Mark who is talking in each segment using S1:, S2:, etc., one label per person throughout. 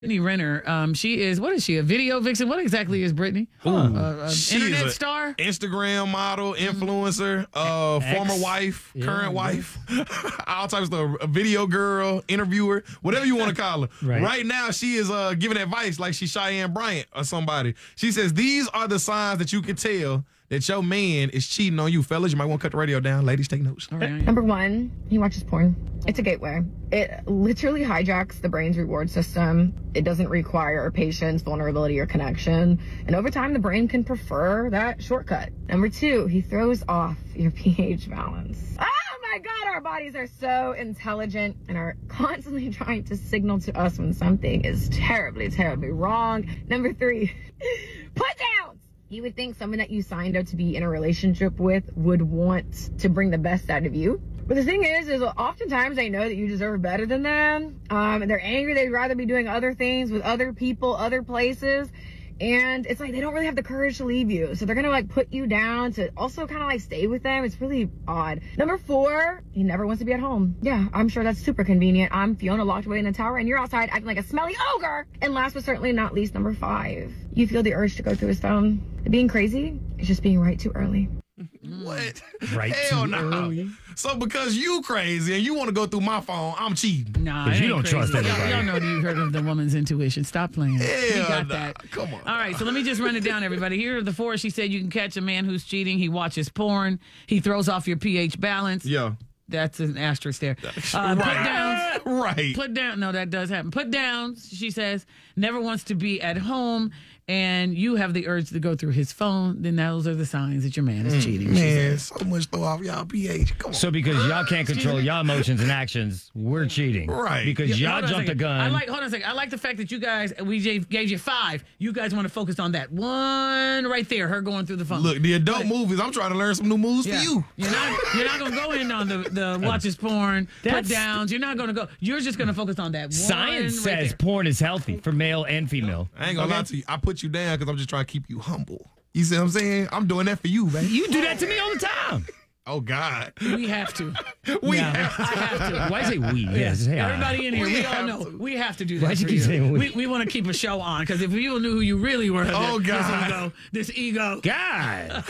S1: Brittany Renner. She is, what is she, a video vixen? What exactly is Brittany? Internet star?
S2: Instagram model, influencer, former wife, current wife, all types of stuff. A video girl, interviewer, whatever you want to call her. Right now, she is giving advice like she's Cheyenne Bryant or somebody. She says, these are the signs that you can tell that your man is cheating on you. Fellas, you might want to cut the radio down. Ladies, take notes.
S1: All right.
S3: Number one, he watches porn. It's a gateway. It literally hijacks the brain's reward system. It doesn't require patience, vulnerability, or connection. And over time, the brain can prefer that shortcut. Number two, he throws off your pH balance. Oh my God, our bodies are so intelligent and are constantly trying to signal to us when something is terribly, terribly wrong. Number three, put downs. You would think someone that you signed up to be in a relationship with would want to bring the best out of you. But the thing is oftentimes they know that you deserve better than them. They're angry. They'd rather be doing other things with other people, other places. And it's like they don't really have the courage to leave you. So they're going to like put you down to also kind of like stay with them. It's really odd. Number four, he never wants to be at home. Yeah, I'm sure that's super convenient. I'm Fiona locked away in the tower and you're outside acting like a smelly ogre. And last but certainly not least, number five, you feel the urge to go through his phone. Being crazy is just being right too early.
S2: What?
S4: Right.
S2: Hell no. So because you crazy and you want to go through my phone, I'm cheating.
S1: Nah,
S4: Because
S1: it
S4: you
S1: ain't
S4: don't
S1: crazy.
S4: trust anybody.
S1: Y'all know you heard of the woman's intuition. Stop playing. We got that.
S2: Come on.
S1: All right, so let me just run it down, everybody. Here are the four. She said you can catch a man who's cheating. He watches porn. He throws off your pH balance.
S2: Yeah.
S1: That's an asterisk there. Put downs.
S2: Right.
S1: Put down. No, that does happen. Put downs, she says, never wants to be at home, and you have the urge to go through his phone. Then those are the signs that your man is cheating.
S2: Man, so much throw off y'all pH. Come on.
S4: So because y'all can't control y'all emotions and actions, we're cheating.
S2: Right.
S4: Because y'all
S1: Hold on a
S4: jumped the
S1: second.
S4: gun.
S1: Hold on a second. I like the fact that you guys, we gave you five. You guys want to focus on that one right there, her going through the phone.
S2: Look, the adult movies, I'm trying to learn some new moves for you.
S1: You're not going to go in on the watches porn, put downs. You're not going to go. You're just going to focus on that one.
S4: Science
S1: right
S4: says
S1: there.
S4: porn is healthy for male and female.
S2: I ain't gonna lie to you. I put you down because I'm just trying to keep you humble. You see what I'm saying? I'm doing that for you, man.
S4: You do that to me all the time.
S2: Oh, God.
S1: We have to.
S2: We
S1: I
S2: have to.
S1: have to.
S4: Why say we? Yes. Yeah.
S1: Everybody in here, we all
S2: have
S1: know.
S2: to.
S1: We have to do that.
S4: Why'd you
S1: for
S4: keep saying we?
S1: We want to keep a show on because if people knew who you really were,
S2: Oh, God.
S1: this ego.
S4: God.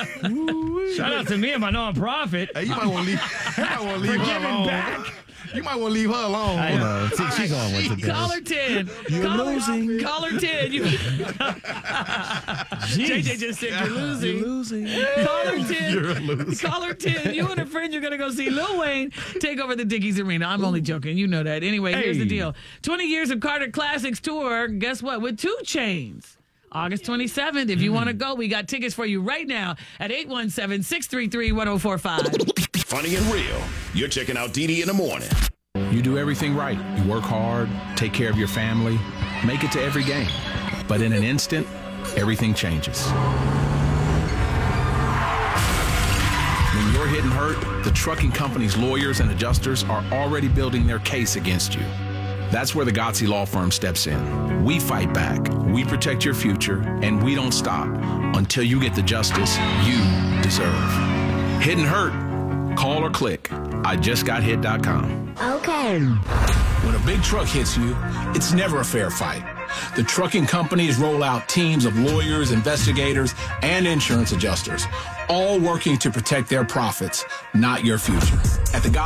S4: Shout out to me and my nonprofit.
S2: Hey, you might want to leave her alone.
S4: Back.
S2: You might want to leave her alone.
S4: I know. She's on with the
S1: Caller 10.
S2: You're losing.
S1: Caller 10. JJ just said you're losing.
S2: You're losing.
S1: Caller 10.
S2: You're a loser.
S1: Caller 10. You and a friend, you're going to go see Lil Wayne take over the Dickies Arena. I'm only joking. You know that. Anyway, here's the deal. 20 years of Carter Classics Tour. Guess what? With 2 Chainz. August 27th. If you want to go, we got tickets for you right now at 817-633-1045.
S5: Funny and real. You're checking out DD in the morning.
S6: You do everything right. You work hard, take care of your family, make it to every game. But in an instant, everything changes. When you're hit and hurt, the trucking company's lawyers and adjusters are already building their case against you. That's where the Godsey Law Firm steps in. We fight back, we protect your future, and we don't stop until you get the justice you deserve. Hit and hurt? Call or click IJustGotHit.com.
S7: Okay.
S6: When a big truck hits you, it's never a fair fight. The trucking companies roll out teams of lawyers, investigators, and insurance adjusters, all working to protect their profits, not your future. At the